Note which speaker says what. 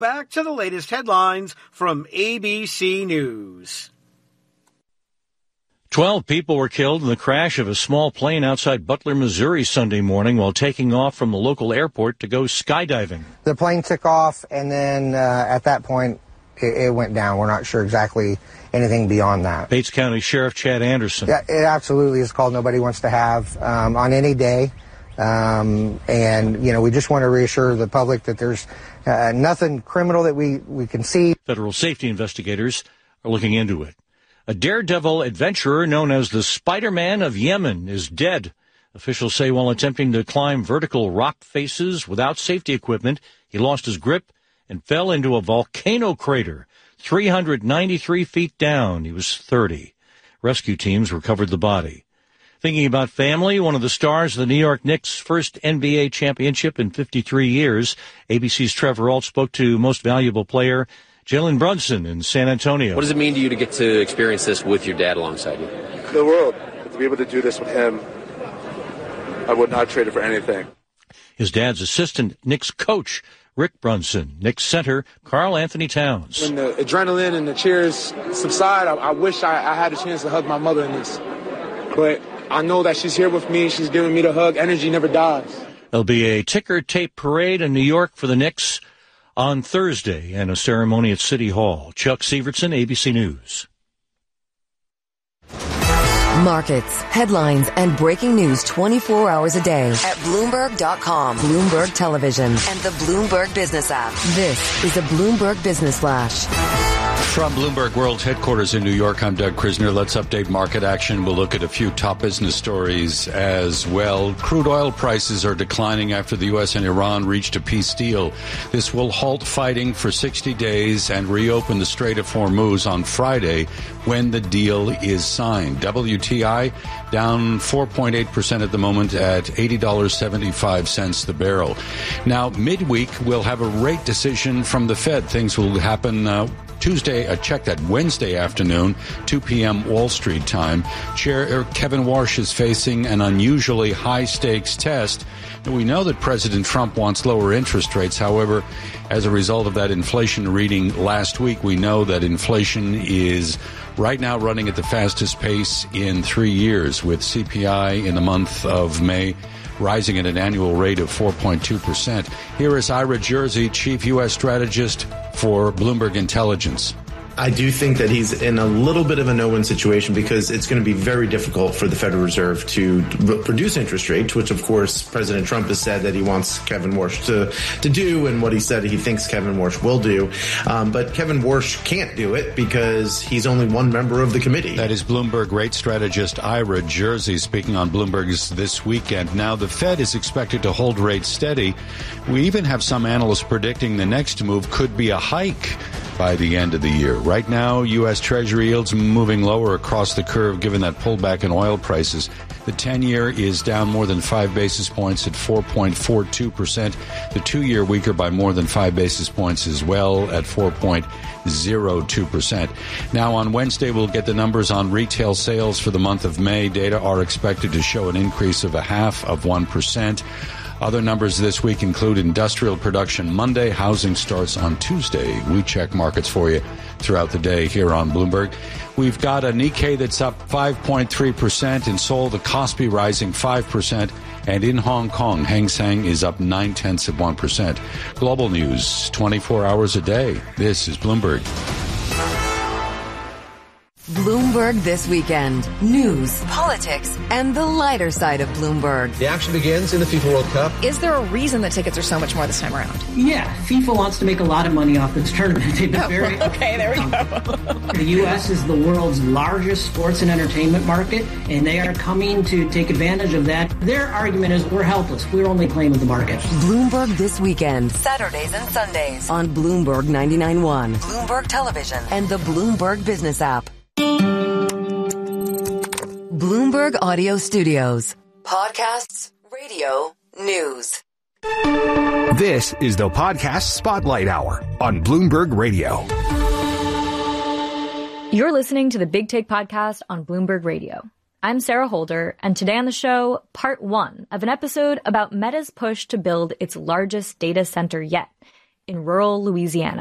Speaker 1: back to the latest headlines from ABC News.
Speaker 2: 12 people were killed in the crash of a small plane outside Butler, Missouri Sunday morning while taking off from the local airport to go skydiving.
Speaker 3: The plane took off, and then at that point, it went down. We're not sure exactly anything beyond that.
Speaker 2: Bates County Sheriff Chad Anderson.
Speaker 3: Yeah, it absolutely is a call nobody wants to have on any day. And, we just want to reassure the public that there's nothing criminal that we can see.
Speaker 2: Federal safety investigators are looking into it. A daredevil adventurer known as the Spider-Man of Yemen is dead. Officials say while attempting to climb vertical rock faces without safety equipment, he lost his grip and fell into a volcano crater 393 feet down. He was 30. Rescue teams recovered the body. Thinking about family, one of the stars of the New York Knicks' first NBA championship in 53 years, ABC's Trevor Ault spoke to most valuable player Jalen Brunson in San Antonio.
Speaker 4: What does it mean to you to get to experience this with your dad alongside you?
Speaker 5: The world. To be able to do this with him, I would not trade it for anything.
Speaker 2: His dad's assistant, Knicks coach, Rick Brunson, Knicks center, Karl Anthony Towns.
Speaker 6: When the adrenaline and the cheers subside, I wish I had a chance to hug my mother in this. But I know that she's here with me. She's giving me the hug. Energy never dies.
Speaker 2: There'll be a ticker tape parade in New York for the Knicks on Thursday and a ceremony at City Hall. Chuck Severson, ABC News.
Speaker 7: Markets, headlines, and breaking news 24 hours a day at Bloomberg.com, Bloomberg Television, and the Bloomberg Business app. This is a Bloomberg Business Flash.
Speaker 8: From Bloomberg World Headquarters in New York, I'm Doug Krisner. Let's update market action. We'll look at a few top business stories as well. Crude oil prices are declining after the U.S. and Iran reached a peace deal. This will halt fighting for 60 days and reopen the Strait of Hormuz on Friday when the deal is signed. WTI down 4.8% at the moment at $80.75 the barrel. Now, midweek, we'll have a rate decision from the Fed. Things will happen Tuesday, Wednesday afternoon, 2 p.m. Wall Street time. Chair Kevin Warsh is facing an unusually high-stakes test. We know that President Trump wants lower interest rates. However, as a result of that inflation reading last week, we know that inflation is right now running at the fastest pace in 3 years, with CPI in the month of May rising at an annual rate of 4.2%. Here is Ira Jersey, Chief U.S. Strategist for Bloomberg Intelligence.
Speaker 9: I do think that he's in a little bit of a no-win situation because it's going to be very difficult for the Federal Reserve to produce interest rates, which, of course, President Trump has said that he wants Kevin Warsh to do, and what he said he thinks Kevin Warsh will do. But Kevin Warsh can't do it because he's only one member of the committee.
Speaker 8: That is Bloomberg rate strategist Ira Jersey speaking on Bloomberg's This Weekend. Now, the Fed is expected to hold rates steady. We even have some analysts predicting the next move could be a hike by the end of the year. Right now, U.S. Treasury yields moving lower across the curve given that pullback in oil prices. The 10-year is down more than 5 basis points at 4.42%. The 2-year weaker by more than 5 basis points as well at 4.02%. Now, on Wednesday, we'll get the numbers on retail sales for the month of May. Data are expected to show an increase of 0.5%. Other numbers this week include industrial production Monday, housing starts on Tuesday. We check markets for you throughout the day here on Bloomberg. We've got a Nikkei that's up 5.3%. In Seoul, the Kospi rising 5%. And in Hong Kong, Hang Seng is up 0.9%. Global news 24 hours a day. This is Bloomberg.
Speaker 7: Bloomberg This Weekend. News, politics, and the lighter side of Bloomberg.
Speaker 10: The action begins in the FIFA World Cup.
Speaker 11: Is there a reason that tickets are so much more this time around?
Speaker 12: Yeah, FIFA wants to make a lot of money off this tournament. They've been very
Speaker 11: okay, there we go.
Speaker 12: The U.S. is the world's largest sports and entertainment market, and they are coming to take advantage of that. Their argument is we're helpless. We're only playing with the market.
Speaker 7: Bloomberg This Weekend. Saturdays and Sundays on Bloomberg 99.1, Bloomberg Television, and the Bloomberg Business app. Bloomberg Audio Studios. Podcasts, radio, news.
Speaker 13: This is the Podcast Spotlight Hour on Bloomberg Radio.
Speaker 14: You're listening to the Big Take Podcast on Bloomberg Radio. I'm Sarah Holder, and today on the show, part 1 of an episode about Meta's push to build its largest data center yet. in rural Louisiana.